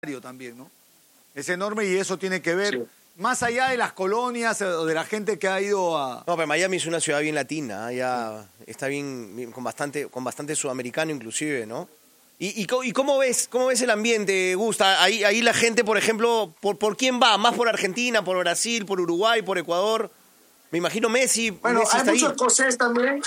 también, ¿no? Es enorme y eso tiene que ver, Sí. más allá de las colonias o de la gente que ha ido a... No, pero Miami es una ciudad bien latina, ya está bien con bastante sudamericano inclusive, ¿no? ¿Y cómo ves el ambiente, Gusta? Ahí la gente, por ejemplo, ¿por quién va? ¿Más por Argentina, por Brasil, por Uruguay, por Ecuador? Me imagino Messi. Bueno, Messi hay está muchos ahí. escocés también,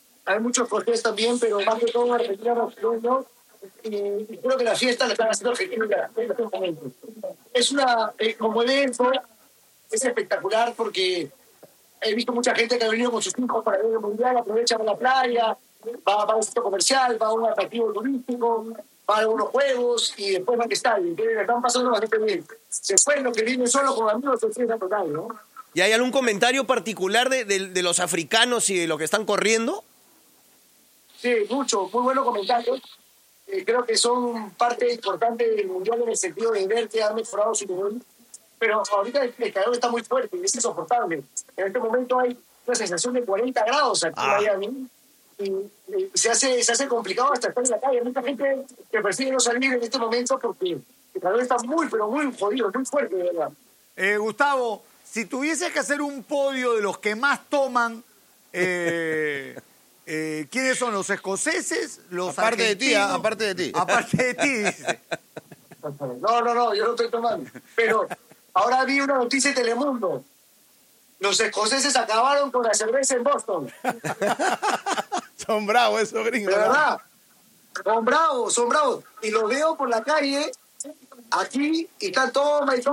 pero más que todo Argentina, brasileños, y creo que la fiesta la están haciendo Argentina en este momento. Es como evento, es espectacular porque he visto mucha gente que ha venido con sus hijos para ver el mundial, aprovechan la playa, va a un centro comercial, va a un atractivo turístico, va a algunos juegos y después va al estadio. Entonces la están pasando bastante bien. Después los que vienen solo con amigos se fiesta total, ¿no? ¿Y hay algún comentario particular de los africanos y de los que están corriendo? Sí, muchos, muy buenos comentarios. Creo que son parte importante del mundial en el sentido de ver que han mejorado su nivel. Pero ahorita el calor está muy fuerte y es insoportable. En este momento hay una sensación de 40 grados aquí en Miami y se hace complicado hasta estar en la calle. Hay mucha gente que prefiere no salir en este momento porque el calor está muy, pero muy jodido, muy fuerte, de verdad. Gustavo, si tuvieses que hacer un podio de los que más toman, ¿quiénes son? ¿Los escoceses? ¿Los argentinos? Aparte de ti. Aparte de ti, dice. No, yo no estoy tomando. Pero ahora vi una noticia de Telemundo. Los escoceses acabaron con la cerveza en Boston. Son bravos esos gringos. De verdad. Son bravos. Y los veo por la calle, aquí, y están toma. Y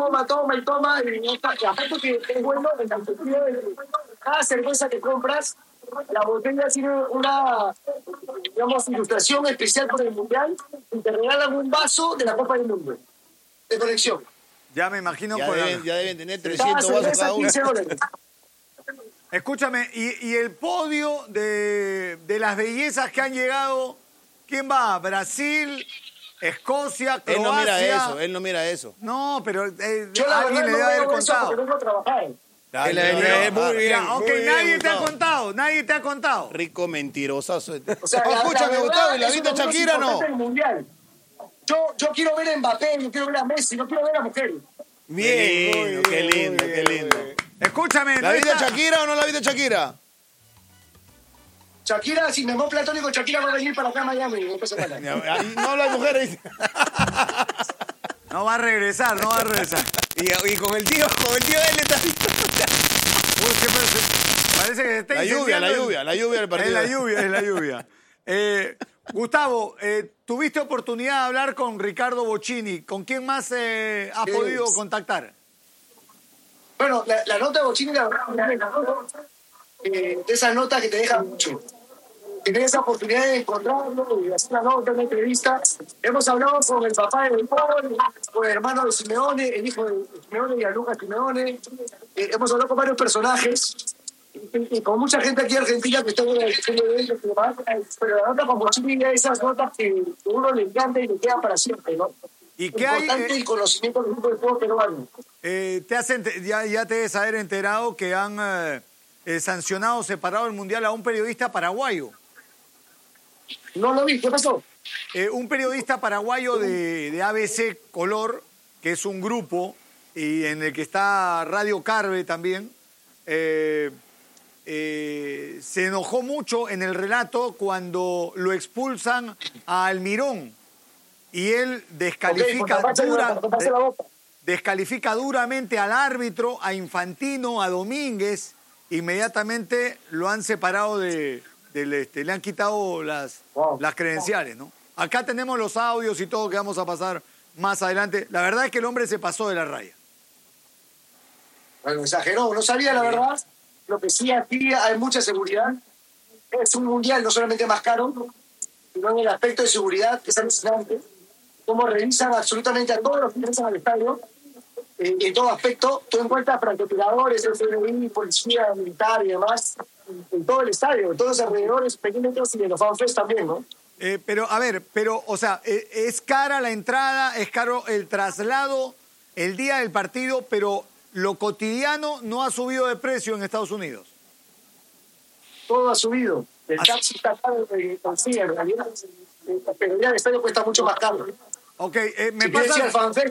aparte que es bueno en el sentido de que cada cerveza que compras, la botella tiene una, digamos, ilustración especial por el Mundial y te regalan un vaso de la Copa del Mundo de colección. Ya me imagino Ya con la- deben tener Cada 300 vasos cerveza cada uno. $15. Escúchame, y el podio de las bellezas que han llegado, ¿quién va? ¿Brasil? ¿Escocia? Él ¿Croacia? no mira eso. No, pero Yo la alguien verdad le no debe haber veo eso contado. porque vengo a trabajar. Dale, Muy bien. Ya, ok, muy bien, nadie te ha Gustavo. contado, nadie te ha contado. Rico mentirosazo. O sea, Escúchame, verdad, Gustavo, ¿y la es viste uno de los Shakira no? importantes del Mundial. Yo quiero ver a Mbappé, yo quiero ver a Messi, no quiero ver a mujeres. Bien. Qué lindo. Escúchame, ¿La no viste está- Shakira o no la viste Shakira? Shakira, si me amor platónico, Shakira va a venir para acá a Miami. No pasa nada. No habla de mujeres. No va a regresar. Y con el tío él está listo. Uy, parece que se está La incendiando lluvia del partido. Es la lluvia. Gustavo, tuviste oportunidad de hablar con Ricardo Bocchini. ¿Con quién más has podido contactar? Bueno, la nota de Bocchini, la verdad, me encantó. De esas notas que te dejan mucho. Tener esa oportunidad de encontrarlo y hacer una nota, una entrevista. Hemos hablado con el papá de Paul, con el hermano de Simeone, el hijo de Simeone y a Lucas Simeone. Hemos hablado con varios personajes y con mucha gente aquí en Argentina que está en la historia de ellos. Pero la nota con Bocchini es esas notas que a uno le encanta y le quedan para siempre, ¿no? ¿Y qué hay? Importante el conocimiento del grupo de fútbol peruano. Ya te debes haber enterado que han sancionado, separado el Mundial a un periodista paraguayo. No lo vi, ¿qué pasó? Un periodista paraguayo de ABC Color, que es un grupo y en el que está Radio Carve también, se enojó mucho en el relato cuando lo expulsan a Almirón y él descalifica, descalifica duramente al árbitro, a Infantino, a Domínguez. Inmediatamente lo han separado le han quitado las credenciales, ¿no? Acá tenemos los audios y todo que vamos a pasar más adelante. La verdad es que el hombre se pasó de la raya. Bueno, exageró, no sabía la verdad. Lo que sí aquí hay mucha seguridad. Es un mundial no solamente más caro, sino en el aspecto de seguridad, que es alucinante. Cómo revisan absolutamente a todos los que ingresan al estadio. En todo aspecto, tú encuentras francotiradores, FBI, policía militar y demás, en todo el estadio, en todos los alrededores, pequeños y en los fanfests también, ¿no? O sea, es cara la entrada, es caro el traslado el día del partido, pero lo cotidiano no ha subido de precio en Estados Unidos. Todo ha subido. El taxi está caro, sí, en realidad, pero ya el estadio cuesta mucho más caro. Ok, Si quieres ir al fanfest,